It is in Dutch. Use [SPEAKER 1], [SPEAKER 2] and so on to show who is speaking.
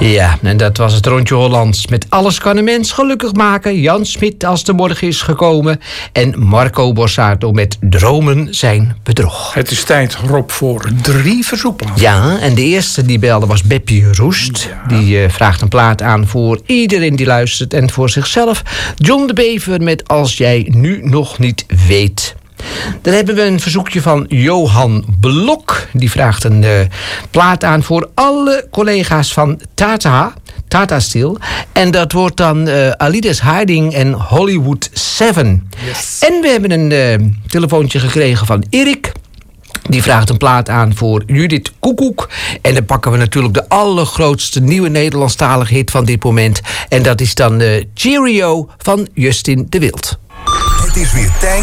[SPEAKER 1] Ja, en dat was het Rondje Hollands. Met Alles kan een mens gelukkig maken. Jan Smit als de morgen is gekomen. En Marco Borsato met Dromen zijn bedrog.
[SPEAKER 2] Het is tijd, Rob, voor 3 verzoekplaten.
[SPEAKER 1] Ja, en de eerste die belde was Beppie Roest. Ja. Die vraagt een plaat aan voor iedereen die luistert en voor zichzelf. John de Bever met Als jij nu nog niet weet. Dan hebben we een verzoekje van Johan Blok. Die vraagt een plaat aan voor alle collega's van Tata Steel. En dat wordt dan Alidas Hiding en Hollywood 7. Yes. En we hebben een telefoontje gekregen van Erik. Die vraagt een plaat aan voor Judith Koekoek. En dan pakken we natuurlijk de allergrootste nieuwe Nederlandstalige hit van dit moment. En dat is dan Cheerio van Justin de Wild.
[SPEAKER 3] Het is weer tijd